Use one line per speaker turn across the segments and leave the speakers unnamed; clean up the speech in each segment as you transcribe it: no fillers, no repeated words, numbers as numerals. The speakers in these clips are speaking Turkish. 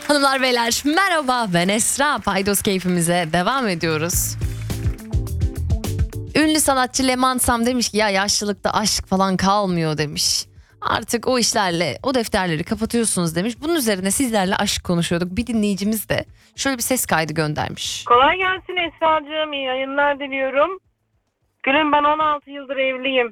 Hanımlar beyler merhaba, ben Esra. Paydos keyfimize devam ediyoruz. Ünlü sanatçı Leman Sam demiş ki ya yaşlılıkta aşk falan kalmıyor demiş. Artık o işlerle o defterleri kapatıyorsunuz demiş. Bunun üzerine sizlerle aşk konuşuyorduk. Bir dinleyicimiz de şöyle bir ses kaydı göndermiş.
Kolay gelsin Esra'cığım, iyi yayınlar diliyorum. Gülüm, ben 16 yıldır evliyim.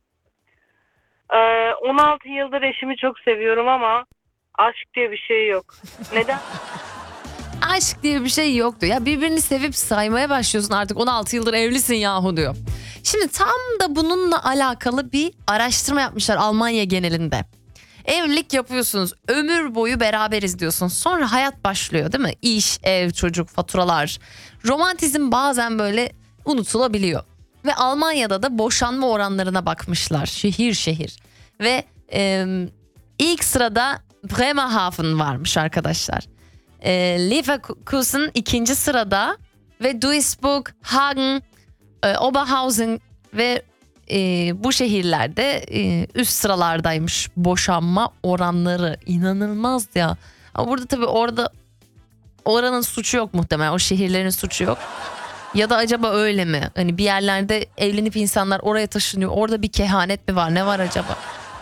16 yıldır eşimi çok seviyorum ama aşk diye bir şey yok. Neden?
Aşk diye bir şey yoktu. Ya birbirini sevip saymaya başlıyorsun, artık 16 yıldır evlisin yahu diyor. Şimdi tam da bununla alakalı bir araştırma yapmışlar Almanya genelinde. Evlilik yapıyorsunuz, ömür boyu beraberiz diyorsun. Sonra hayat başlıyor değil mi? İş, ev, çocuk, faturalar. Romantizm bazen böyle unutulabiliyor. Ve Almanya'da da boşanma oranlarına bakmışlar şehir şehir. Ve ilk sırada Bremerhaven varmış arkadaşlar. Leverkusen ikinci sırada ve Duisburg, Hagen, Oberhausen ve bu şehirlerde üst sıralardaymış boşanma oranları. İnanılmaz ya. Ama burada tabii oranın suçu yok muhtemelen, o şehirlerin suçu yok. Ya da acaba öyle mi? Hani bir yerlerde evlenip insanlar oraya taşınıyor. Orada bir kehanet mi var? Ne var acaba?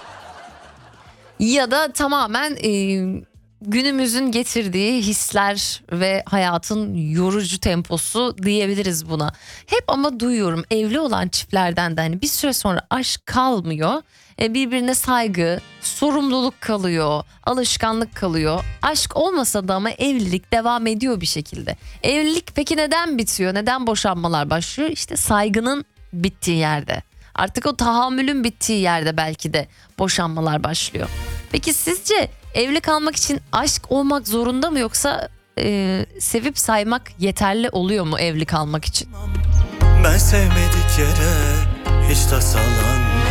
Ya da tamamen günümüzün getirdiği hisler ve hayatın yorucu temposu diyebiliriz buna. Hep ama duyuyorum evli olan çiftlerden de hani bir süre sonra aşk kalmıyor. Birbirine saygı, sorumluluk kalıyor, alışkanlık kalıyor. Aşk olmasa da ama evlilik devam ediyor bir şekilde. Evlilik peki neden bitiyor? Neden boşanmalar başlıyor? İşte saygının bittiği yerde. Artık o tahammülün bittiği yerde belki de boşanmalar başlıyor. Peki sizce evli kalmak için aşk olmak zorunda mı, yoksa sevip saymak yeterli oluyor mu evli kalmak için?
Ben sevmedik yere hiç tasalanmam.